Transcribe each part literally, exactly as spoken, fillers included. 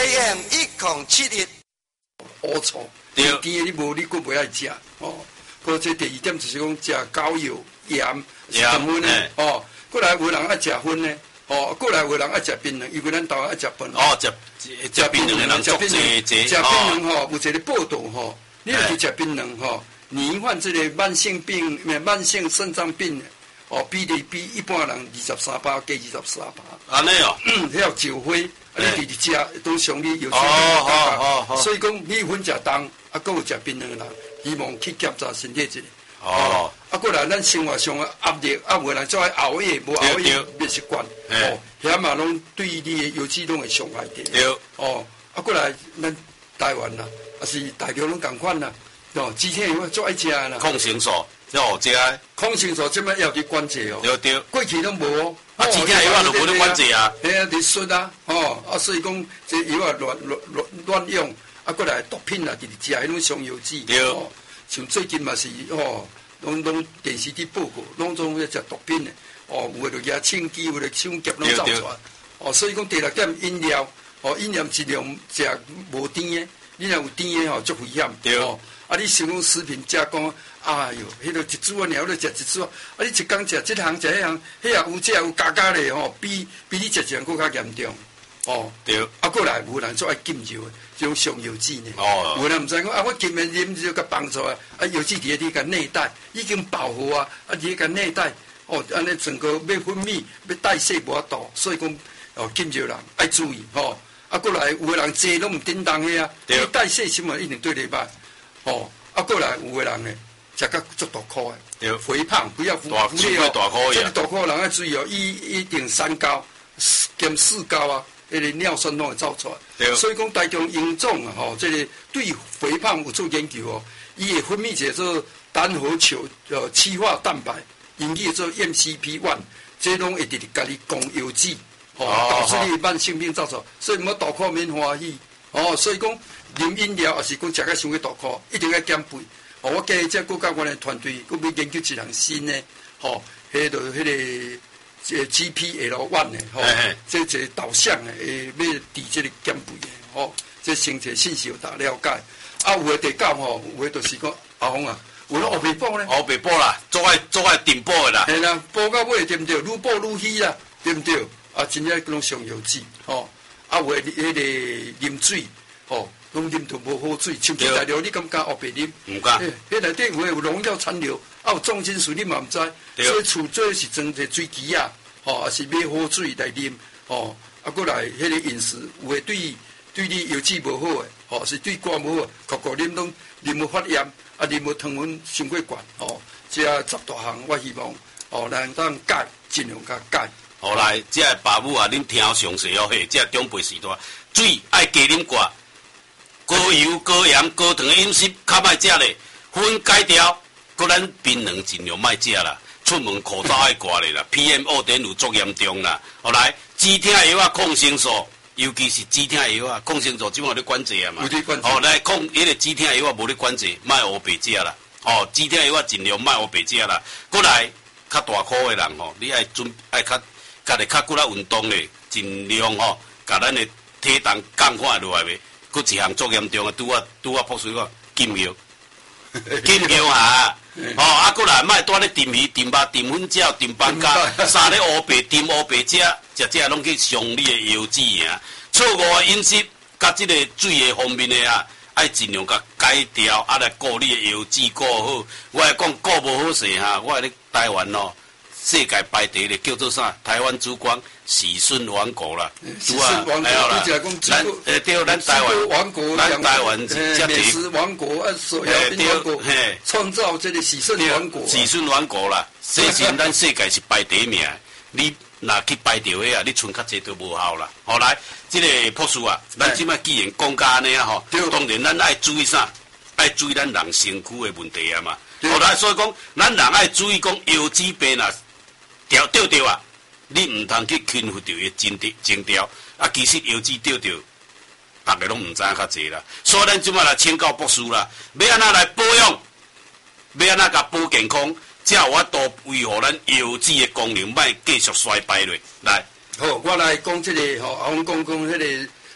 A M 一零七一， 乌醋，甜的你无你佫袂爱食哦。搁这第二点就是讲食高油、盐、糖分呢哦。过来有人爱食薰呢，哦，过来有人爱食槟榔，因为咱台湾爱食槟榔。 哦，食食槟榔的人足济济， 食槟榔吼，有一个报道吼，你若去食槟榔吼，年患这个慢性病、慢性肾脏病。哦，比例比一般人二十三趴，加二十三趴。 安尼哦， 迄要酒花，啊，你直直食都上你有。 哦哦哦。 所以讲，你分食重，啊，搁有食槟榔的人，希望去检查身体一下。 哦。啊， 过来咱生活上的压力，啊，有人做爱熬夜，无熬夜袂习惯。哦，遐嘛拢对你的油脂拢会伤害的。 对。 哦，啊，过来咱台湾啦，啊是大陆拢共款啦，哦，之前有做爱食啦。 抗生素。要食， 抗生素即摆要伫管制哦。 对对。 过去拢无哦。 啊，之前药啊，就无咧管制啊。 嘿啊，伫xuất啊，吼啊，所以讲这药啊乱乱乱乱用，啊，过来毒品啊，直直食迄种上油脂。 对。 像最近嘛是吼，拢拢电视伫报告，拢总咧食毒品的，哦，有诶就举枪击，有诶抢劫拢走出来。哦，所以讲第六点饮料，哦，饮料尽量食无甜的，你若有甜的吼，足危险。 对。 啊，你想讲食品加工，哎哟，迄个一煮啊，鸟咧食一煮啊，啊，你一工食这项食迄项，迄也有这有加加咧吼，比比你食一项更较严重。哦， 对。啊， 过来有人做爱禁油的，这种上油脂呢。 哦。 有人毋知讲啊，我禁的啉就甲帮助啊，啊，油脂伫咧你个内袋已经饱和啊，啊，伫个内袋，哦，安尼整个要分泌要代谢无法度，所以讲哦，禁油人爱注意吼。啊，过来有个人坐拢毋叮当的啊，你代谢什么一定对你歹。哦，啊，过来有个人呢，食甲足大块的，肥胖不要忽略哦。这个大块人要注意哦，一一定三高兼四高啊，迄个尿酸拢会走出来。所以讲，大众营众啊，吼，这个对肥胖有做研究哦，伊会分泌一个做单核球呃气化蛋白，引起做 M C P 一，这拢会直直甲你供油脂，哦，导致你慢性病造成。所以唔好大块免欢喜，哦，所以讲。啉饮料也是讲食甲伤过大块，一定要减肥。哦，我建议这国家我的团队，佮要研究一项新的，吼，迄个迄个这 G P L 一 的，吼，这一个导向的，诶，要抵这个减肥的，吼，这先者信息有大了解。啊，有的第九吼，有的就是讲阿峰啊，有咧黑白补咧， 黑白补啦，做爱做爱定补的啦。 系啦，补到尾对毋对？愈补愈虚啦，对毋对？啊，真正拢上油脂，吼，啊，有的迄个啉水，吼。拢啉都无好水，像其大料你敢敢黑白啉？ 唔敢。 迄内底有有农药残留，啊有重金属你嘛唔知，所以厝做是装者水机啊，吼，也是买好水来啉，吼，啊过来迄个饮食有诶对对你油脂无好诶，吼是对肝无好，个个啉拢啉无发炎，啊啉无糖分伤过悬，吼，这十大项我希望，哦，咱当改尽量甲改。 后来这爸母啊，恁听详细哦，嘿，这长辈时代水爱加啉寡。高油、高盐、高糖的饮食较莫食咧，分改掉，搁咱槟榔尽量莫食啦。出门口罩爱挂咧啦 ，P M 二点五足严重啦。后来止痛药啊、抗生素，尤其是止痛药啊、抗生素，即马咧管制啊嘛。哦，来抗迄个止痛药啊，无咧管制，莫黑白食啦。哦，止痛药啊，尽量莫黑白食啦。过来较大块的人吼，你爱准爱较家己较骨力运动咧，尽量吼，甲咱的体重降下落来袂。佫一项足严重的，拄啊拄啊，博士讲禁药，禁药啊！哦，啊，佫来莫带咧炖鱼、炖肉、炖粉饺、炖饭粿，三咧乌白炖乌白食，食食拢去伤你的油脂啊！错误的饮食，甲即个水的方面的啊，爱尽量甲改掉，啊来顾你的油脂顾好。我来讲顾无好势哈，我咧台湾哦。世界排第一叫做啥？台湾之光，喜顺王国啦。 喜顺王国，你讲咱诶对，咱台湾王国， 咱台湾是美食王国，啊，所有王国，创造这个喜顺王国。 喜顺王国啦，这是咱世界是排第一名。你若去排到迄啊，你剩较济都无效啦。后来，这个博士啊，咱即摆既然讲甲安尼啊吼，当然咱爱注意啥？爱注意咱人身躯的问题啊嘛。后来所以讲，咱人爱注意讲油脂病啊。调掉掉啊！你唔通去轻忽掉伊情调情调，啊，其实油脂掉掉，大家拢唔知影较济啦。所以咱即摆来请教博士啦，要安怎来保养，要安怎甲保健康，才有法度维护咱油脂的功能，莫继续衰败落来。 好，我来讲这个吼，我讲讲迄个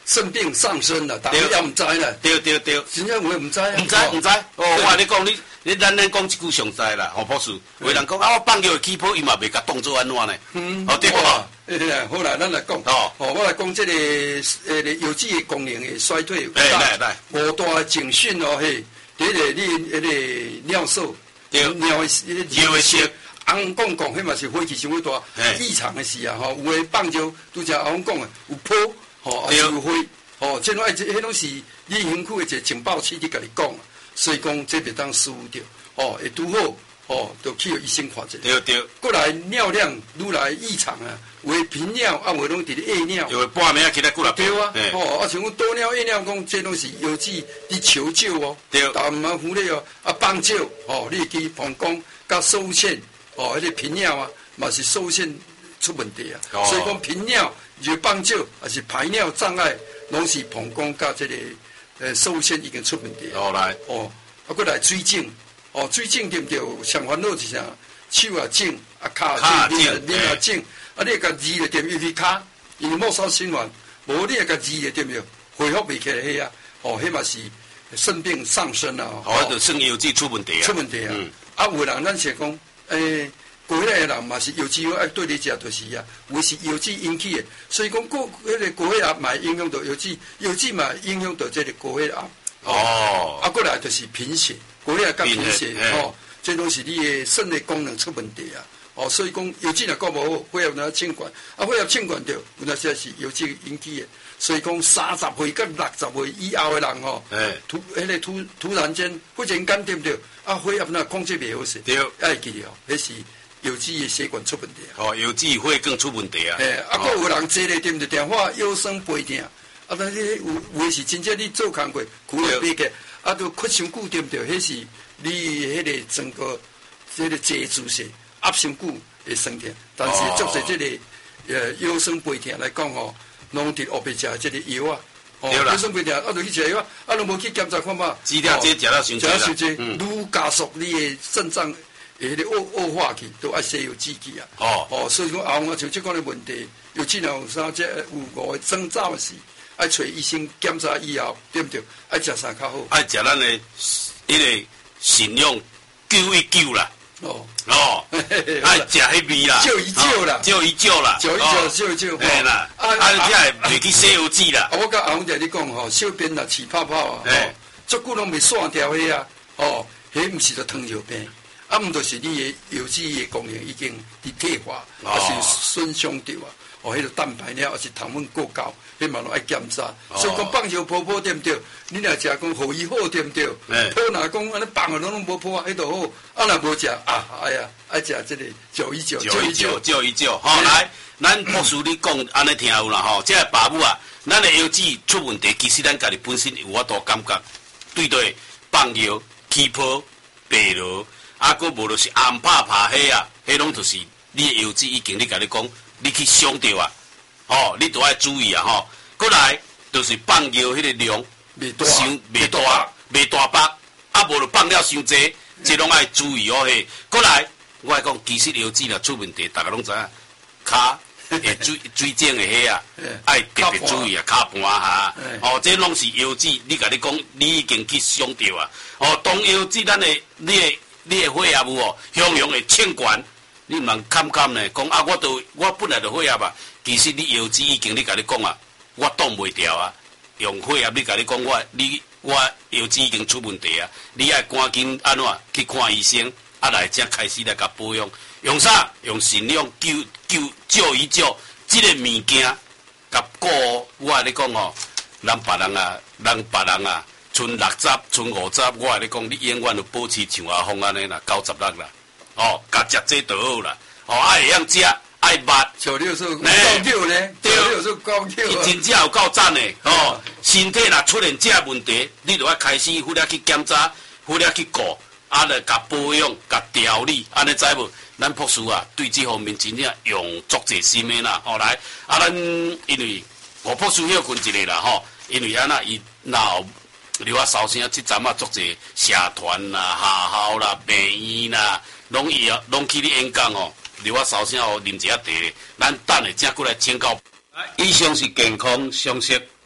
肾病上升了，大家也唔知啦。 对对对， 真正我唔知啊， 唔知唔知。哦，我話你講你你咱咱講一句上知啦，吼博士。有人講啊，我放尿的起泡，伊嘛袂甲當做安怎呢？嗯，哦对吧？ 誒，好啦，咱來講。哦，哦，我來講這個誒有機的功能的衰退。 來來來， 五大警訊哦嘿，第一個你迄個尿素，尿的尿的色。翁講講，迄嘛是火氣傷會大，異常的事啊！吼，有誒放尿，拄則翁講誒有泡，吼，也是有火，吼，即種愛，迄種是你身軀的一個情報器，你甲你講，所以講這袂當失誤着，哦，會拄好，哦，就去醫生看者。 對對。過來尿量愈來異常啊，有誒頻尿，啊，有攏佇咧夜尿。 有半暝啊，起來過來。 對啊，哦，啊，像講多尿、夜尿，講這攏是藥劑你求救哦。對。但唔好忽略哦，啊，放尿，哦，你去膀胱甲收線。哦，迄、那個頻尿啊，嘛是收線出問題啊，哦、所以講頻尿就放尿，還是排尿障礙，攏是膀胱甲這個呃收線已經出問題。哦來，哦，啊，過來水腫，哦，水腫對唔對？上煩惱是啥？手啊腫，啊骹啊腫，臉啊腫，啊你個字就點入去骹，因為末梢循環，無你個字就點着恢復袂起來迄啊，哦，迄嘛是腎病上升啊。 哦，就腎藥劑出問題啊。 出問題啊，嗯、啊有人咱是講。誒，過血的人嘛是藥劑愛對你食，就是啊，有是藥劑引起的，所以講過迄個過血癌嘛影響到藥劑，藥劑嘛影響到這個過血癌。哦，啊，過來就是貧血，過血癌甲貧血，哦，這攏是你的腎的功能出問題啊。哦，所以講藥劑若講無好，血液若清管，啊，血液清管着，有那些是藥劑引起的。所以講三十歲到六十歲以後的人吼，突迄個突突然間忽然間對不對？啊，血液那控制袂好勢，對，愛記哦，迄是藥劑的血管出問題啊。哦， 藥劑血更出問題啊。 誒，啊，個有人坐咧對不對？電話腰酸背痛，啊，但是有有誒是真正你做工過，苦了背個，啊，都屈傷久對不對？迄是你迄個整個這個脊柱勢壓傷久會酸痛，但是做在這個誒腰酸背痛來講吼。攏佇後邊食即個藥啊，哦，腰酸背痛，啊，就去食藥啊，啊，攏無去檢查看嘛。 治療這食了傷濟啦， 傷濟，愈加速你的腎臟誒，迄個惡惡化去，都愛西藥劑去啊。哦，哦，所以講後啊，像即款嘅問題，尤其若有啥即有誤嘅徵兆嘅事，愛找醫生檢查以後，對唔對？愛食啥較好？ 愛食咱嘅迄個信用九一九啦。哦哦，愛食迄味啦， 少一少啦， 少一少啦， 少一少，少一少， 係啦，啊啊，即係袂去洗油劑啦。 啊，我甲阿翁仔你講吼，小便若起泡泡啊，吼，足久攏未散掉迄啊，哦，迄毋是就糖尿病，啊，毋就是你嘅油脂嘅功能已經佇退化，還是損傷掉啊，哦，迄個蛋白了，還是糖分過高，迄嘛攏愛檢查。所以講放尿泡泡對毋對？你若食講互伊好對毋對？泡若講安尼放啊，攏攏無泡啊，迄度好。啊，若無食啊，哎呀，愛食即個九一九， 九一九，九一九。好，來，咱博士你講安尼聽有啦吼，即個爸母啊，咱的藥劑出問題，其實咱家己本身有法度感覺，對對，放尿、起泡、白落，啊，佫無就是暗拍拍迄啊，迄攏就是你的藥劑已經你甲你講，你去傷着啊，哦，你都愛注意啊吼。過來就是放尿迄個量，傷袂大，袂大包，啊，無就放了傷濟。這攏愛注意哦嘿，過來，我來講，其實藥劑若出問題，大家攏知影，骹會水水腫的迄啊，愛特別注意啊，骹盤哈，哦，這攏是藥劑，你甲你講，你已經去傷到啊，哦，當藥劑咱的你的你的血壓有哦，向向會清懸，你毋通坎坎呢，講啊，我都我本來就血壓啊，其實你藥劑已經你甲你講啊，我擋袂掉啊，用血壓你甲你講我你。我藥劑已經出問題啊！你愛趕緊安怎去看醫生，啊來才開始來甲保養。用啥？用信用九九九一九，即個物件甲過。我話你講吼，咱別人啊，咱別人啊，剩六十，剩五十。我話你講，你永遠就保持像阿峰安尼啦，九十六啦。哦，甲食這就好啦。哦，愛會曉食。愛捌， 小六是高級呢，小六是高級， 真正有夠讚的哦。身體若出現這問題，你就要開始忽略去檢查，忽略去顧，啊，來甲保養、甲調理，安尼知無？咱博士啊，對這方面真正用足濟心的啦。後來啊，咱因為我博士休困一個啦，吼，因為安那伊若有留啊燒聲，即陣啊足濟社團啦、學校啦、病院啦，攏伊啊，攏去你演講哦。留我燒聲哦，啉一下茶，咱等下才過來請教。以上是健康常識。